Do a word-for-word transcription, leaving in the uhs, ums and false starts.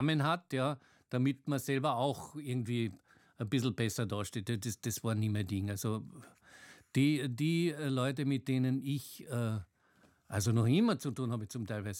Namen hat, ja, damit man selber auch irgendwie ein bisschen besser dasteht. Das, das war nie mein Ding. Also die, die äh, Leute, mit denen ich äh, also noch immer zu tun habe, zum Teilweise